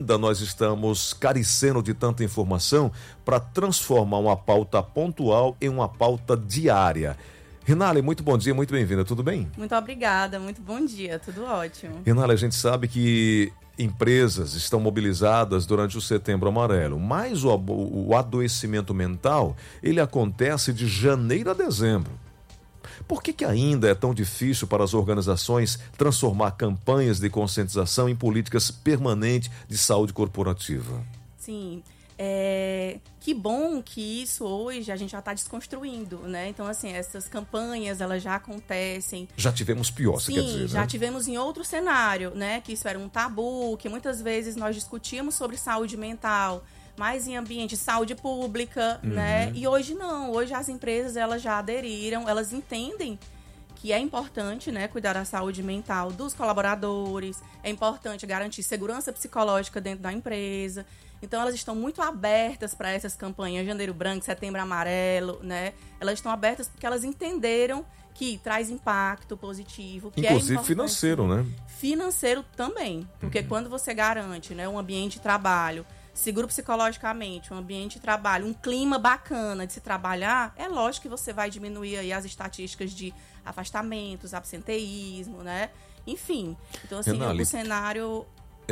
dúvida, nós estamos carecendo de tanta informação para transformar uma pauta pontual em uma pauta diária. Rinalha, muito bom dia, muito bem-vinda, tudo bem? Muito obrigada, muito bom dia, tudo ótimo. Rinalha, a gente sabe que empresas estão mobilizadas durante o Setembro Amarelo, mas o adoecimento mental, ele acontece de janeiro a dezembro. Por que ainda é tão difícil para as organizações transformar campanhas de conscientização em políticas permanentes de saúde corporativa? Sim, que bom que isso hoje a gente já está desconstruindo, né? Então, assim, essas campanhas, elas já acontecem. Já tivemos pior, você quer dizer, né? Sim, já tivemos em outro cenário, né? Que isso era um tabu, que muitas vezes nós discutíamos sobre saúde mental, mas em ambiente de saúde pública, né? E hoje não, hoje as empresas, elas já aderiram, elas entendem que é importante, né, cuidar da saúde mental dos colaboradores, é importante garantir segurança psicológica dentro da empresa. Então, elas estão muito abertas para essas campanhas, Janeiro Branco, Setembro Amarelo, né? Elas estão abertas porque elas entenderam que traz impacto positivo. Que inclusive financeiro, né? Financeiro também, porque quando você garante, né, um ambiente de trabalho seguro psicologicamente, um ambiente de trabalho, um clima bacana de se trabalhar, é lógico que você vai diminuir aí as estatísticas de afastamentos, absenteísmo, né? Enfim, então assim, o cenário...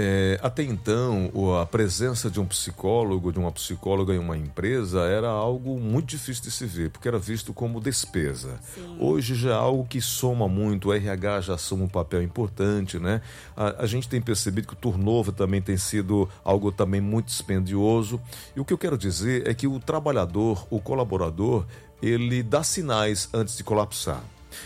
Até então, a presença de um psicólogo, de uma psicóloga em uma empresa era algo muito difícil de se ver, porque era visto como despesa. Sim. Hoje já é algo que soma muito, o RH já assume um papel importante, né? A gente tem percebido que o turnover também tem sido algo também muito dispendioso. E o que eu quero dizer é que o trabalhador, o colaborador, ele dá sinais antes de colapsar.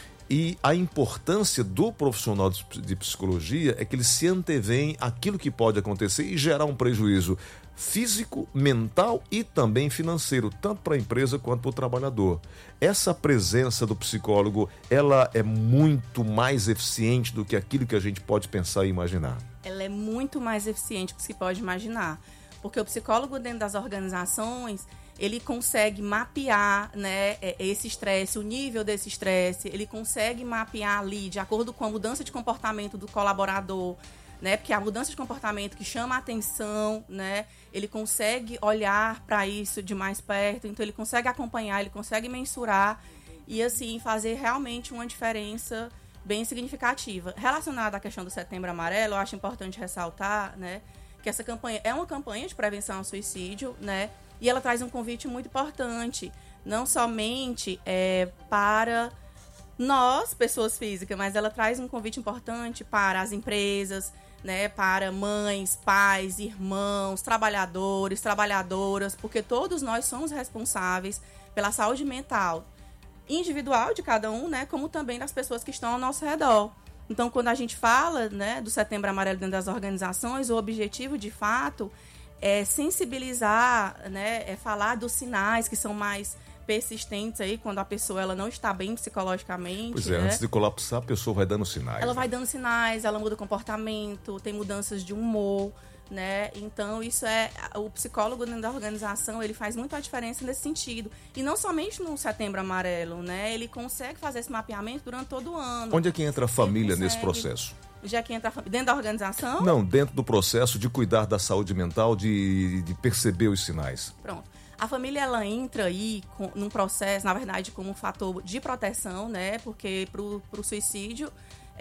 E a importância do profissional de psicologia é que ele se antevém àquilo que pode acontecer e gerar um prejuízo físico, mental e também financeiro, tanto para a empresa quanto para o trabalhador. Essa presença do psicólogo, ela é muito mais eficiente do que aquilo que a gente pode pensar e imaginar. Ela é muito mais eficiente do que se pode imaginar, porque o psicólogo dentro das organizações, ele consegue mapear, né, esse estresse, o nível desse estresse, ele consegue mapear ali, de acordo com a mudança de comportamento do colaborador, né, porque a mudança de comportamento que chama a atenção, né, ele consegue olhar para isso de mais perto, então ele consegue acompanhar, ele consegue mensurar e, assim, fazer realmente uma diferença bem significativa. Relacionada à questão do Setembro Amarelo, eu acho importante ressaltar, né, que essa campanha é uma campanha de prevenção ao suicídio, né, e ela traz um convite muito importante, não somente para nós, pessoas físicas, mas ela traz um convite importante para as empresas, né, para mães, pais, irmãos, trabalhadores, trabalhadoras, porque todos nós somos responsáveis pela saúde mental individual de cada um, né, como também das pessoas que estão ao nosso redor. Então, quando a gente fala, né, do Setembro Amarelo dentro das organizações, o objetivo, de fato, é sensibilizar, né, é falar dos sinais que são mais persistentes aí, quando a pessoa ela não está bem psicologicamente. Pois é, né? Antes de colapsar, a pessoa vai dando sinais. Ela vai dando sinais, ela muda o comportamento, tem mudanças de humor, né? Então, isso o psicólogo dentro da organização, ele faz muito a diferença nesse sentido. E não somente no Setembro Amarelo, né? Ele consegue fazer esse mapeamento durante todo o ano. Onde é que entra a família nesse processo? Já que entra dentro da organização? Não, dentro do processo de cuidar da saúde mental, de perceber os sinais. Pronto. A família, ela entra aí num processo, na verdade, como um fator de proteção, né? Porque pro suicídio,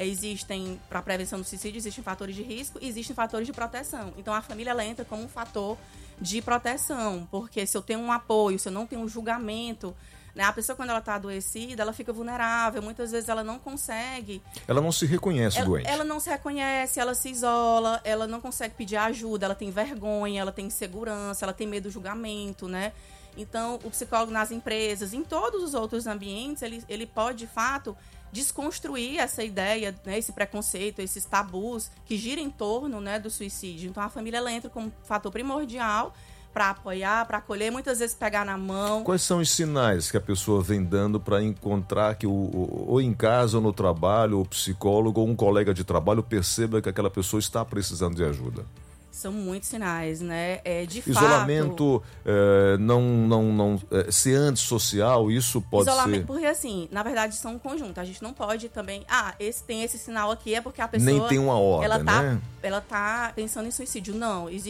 para a prevenção do suicídio, existem fatores de risco e existem fatores de proteção. Então, a família, ela entra como um fator de proteção, porque se eu tenho um apoio, se eu não tenho um julgamento, né? A pessoa, quando ela está adoecida, ela fica vulnerável. Muitas vezes ela não consegue... Ela não se reconhece doente. Ela não se reconhece, ela se isola, ela não consegue pedir ajuda, ela tem vergonha, ela tem insegurança, ela tem medo do julgamento, né? Então, o psicólogo nas empresas, em todos os outros ambientes, ele pode, de fato, desconstruir essa ideia, né, esse preconceito, esses tabus que giram em torno, né, do suicídio. Então, a família, ela entra como fator primordial para apoiar, para acolher, muitas vezes pegar na mão. Quais são os sinais que a pessoa vem dando para encontrar que ou em casa ou no trabalho, o psicólogo ou um colega de trabalho perceba que aquela pessoa está precisando de ajuda? São muitos sinais, né? Isolamento, ser antissocial, isso pode ser... Porque, assim, na verdade, são um conjunto. A gente não pode também... tem esse sinal aqui, é porque a pessoa... Nem tem uma ordem, ela tá pensando em suicídio. Não,